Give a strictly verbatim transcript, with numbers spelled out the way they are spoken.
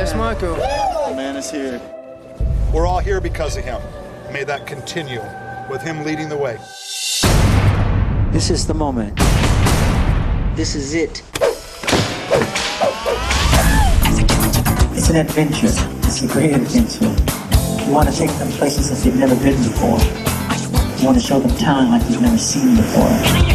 That's Michael. The man is here. We're all here because of him. May that continue with him leading the way. This is the moment. This is it. It's an adventure. It's a great adventure. You want to take them places that they've never been before. You want to show them talent like you've never seen before.